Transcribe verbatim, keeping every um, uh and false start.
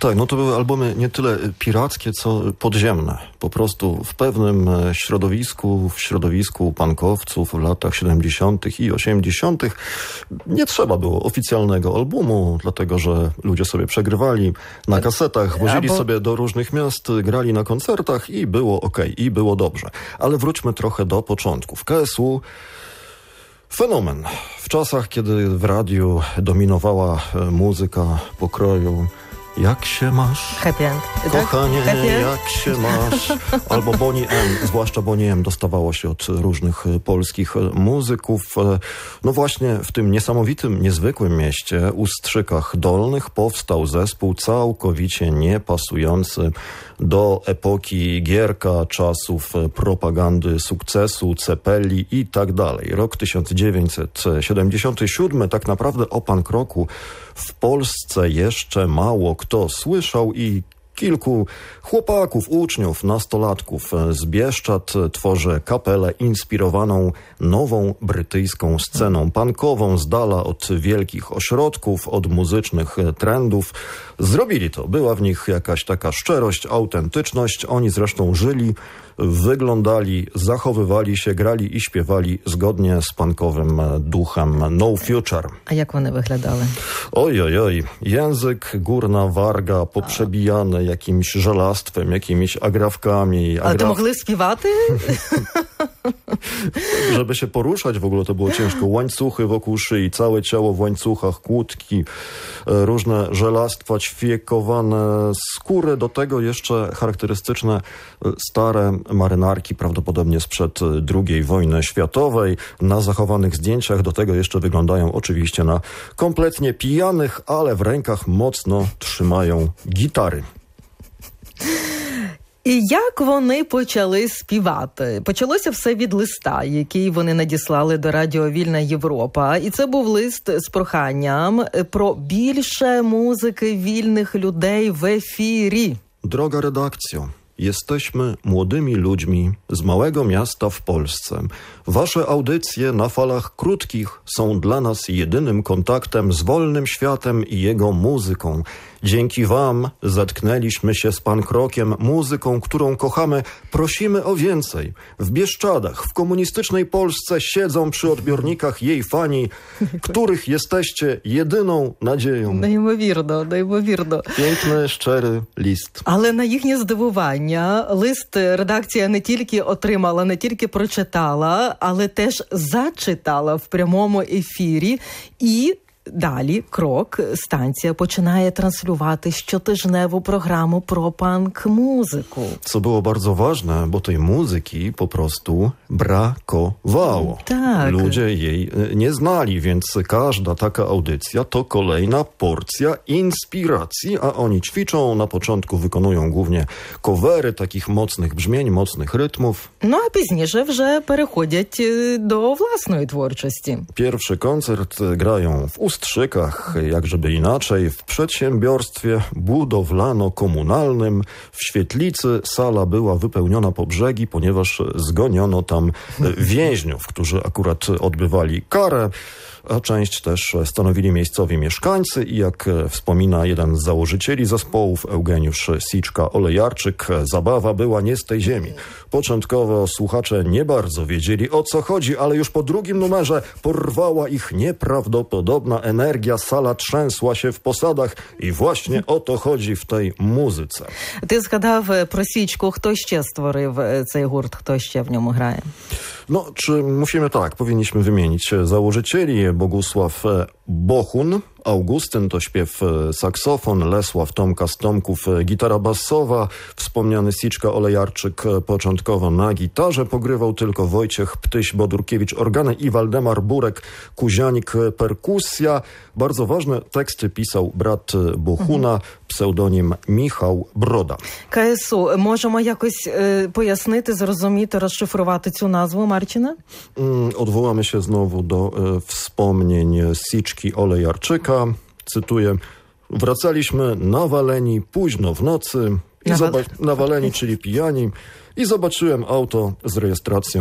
Tak, no to były albumy nie tyle pirackie, co podziemne. Po prostu w pewnym środowisku, w środowisku punkowców w latach siedemdziesiątych i osiemdziesiątych nie trzeba było oficjalnego albumu, dlatego że ludzie sobie przegrywali na kasetach, wozili Albo... sobie do różnych miast, grali na koncertach i było okej, i było dobrze. Ale wróćmy trochę do początków. K S U fenomen. W czasach, kiedy w radiu dominowała muzyka pokroju jak się masz, Happy End. kochanie, tak? Happy End? jak się masz, albo Bonnie M, zwłaszcza Bonnie M dostawało się od różnych polskich muzyków. No właśnie w tym niesamowitym, niezwykłym mieście, Ustrzykach Dolnych, powstał zespół całkowicie niepasujący do epoki Gierka, czasów propagandy sukcesu, Cepeli i tak dalej. Rok tysiąc dziewięćset siedemdziesiąty siódmy, tak naprawdę o punk rocku w Polsce jeszcze mało kto słyszał i kilku chłopaków, uczniów, nastolatków z Bieszczad tworzy kapelę inspirowaną nową brytyjską sceną punkową, z dala od wielkich ośrodków, od muzycznych trendów. Zrobili to. Była w nich jakaś taka szczerość, autentyczność. Oni zresztą żyli, wyglądali, zachowywali się, grali i śpiewali zgodnie z punkowym duchem No Future. A jak one wyglądały? Oj, oj, oj. Język, górna warga, poprzebijany jakimś żelastwem, jakimiś agrafkami. Ale to mogli śpiewaty? Żeby się poruszać w ogóle to było ciężko. Łańcuchy wokół szyi, całe ciało w łańcuchach, kłódki, różne żelastwa, ćwiekowane skóry. Do tego jeszcze charakterystyczne stare marynarki, prawdopodobnie sprzed drugiej wojny światowej. Na zachowanych zdjęciach do tego jeszcze wyglądają oczywiście na kompletnie pijanych, ale w rękach mocno trzymają gitary. І як вони почали співати? Почалося все від листа, який вони надіслали до Радіо Вільна Європа. І це був лист з проханням про більше музики вільних людей в ефірі. Droga redakcjo, jesteśmy młodymi ludźmi z małego miasta w Polsce. Wasze audycje na falach krótkich są dla nas jedynym kontaktem z wolnym światem i jego muzyką. Dzięki wam zetknęliśmy się z punk rockiem, muzyką, którą kochamy. Prosimy o więcej. W Bieszczadach, w komunistycznej Polsce siedzą przy odbiornikach jej fani, których jesteście jedyną nadzieją. Неймовірно, неймовірно. Piękny, szczery list. Але на їхнє здивування лист редакція не тільки отримала, не тільки прочитала, але теж зачитала в прямому ефірі. І далі крок, станція починає транслювати щотижневу програму про панк-музику. Co było bardzo ważne, bo tej muzyki po prostu brakowało. Tak. Ludzie jej nie znali, więc każda taka audycja to kolejna porcja inspiracji, a oni ćwiczą, na początku wykonują głównie covery takich mocnych brzmień, mocnych rytmów. Ну, а пізніше вже переходять е, до власної творчості. Pierwszy koncert grają w Ustrzykach, jakżeby inaczej, w przedsiębiorstwie budowlano-komunalnym. W Świetlicy sala była wypełniona po brzegi, ponieważ zgoniono tam więźniów, którzy akurat odbywali karę, a część też stanowili miejscowi mieszkańcy i jak wspomina jeden z założycieli zespołów, Eugeniusz Siczka-Olejarczyk, zabawa była nie z tej ziemi. Początkowo słuchacze nie bardzo wiedzieli, o co chodzi, ale już po drugim numerze porwała ich nieprawdopodobna energia, sala trzęsła się w posadach i właśnie o to chodzi w tej muzyce. Ти згадав про Січку. Хто ще створив цей гурт? Хто ще в ньому грає? No, czy musimy tak, powinniśmy wymienić założycieli: Bogusław Bohun, Augustyn to śpiew, saksofon, Lesław Tomkas Tomków gitara basowa, wspomniany Siczka Olejarczyk początkowo na gitarze pogrywał tylko, Wojciech Ptyś-Bodurkiewicz organy i Waldemar Burek Kuzianik perkusja. Bardzo ważne teksty pisał brat Bohuna, pseudonim Michał Broda. КСУ. Можемо якось е, пояснити, зрозуміти, розшифрувати цю назву, Марчина? Odwołamy się znowu do e, wspomnień Siczki Olejarczyka. Cytuję: wracaliśmy nawaleni późno w nocy, i Nawal- zobac- nawaleni, czyli pijani, i zobaczyłem auto z rejestracją